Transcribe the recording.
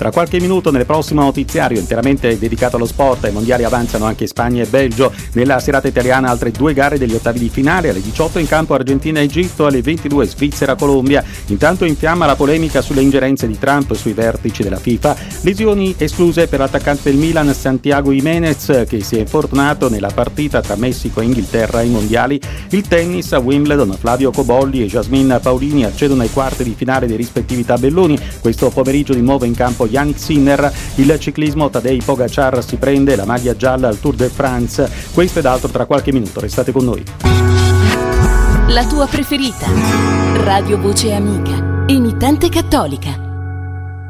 Tra qualche minuto nel prossimo notiziario interamente dedicato allo sport, ai mondiali avanzano anche Spagna e Belgio. Nella serata italiana altre 2 gare degli ottavi di finale, alle 18 in campo Argentina-Egitto, alle 22 Svizzera-Colombia. Intanto in fiamma la polemica sulle ingerenze di Trump sui vertici della FIFA, lesioni escluse per l'attaccante del Milan Santiago Jiménez che si è infortunato nella partita tra Messico e Inghilterra ai mondiali. Il tennis a Wimbledon, Flavio Cobolli e Jasmine Paolini accedono ai quarti di finale dei rispettivi tabelloni. Questo pomeriggio di nuovo in campo Yannick Sinner. Il ciclismo, Tadej Pogacar si prende la maglia gialla al Tour de France. Questo ed altro tra qualche minuto, restate con noi. La tua preferita, Radio Voce Amica, emittente cattolica.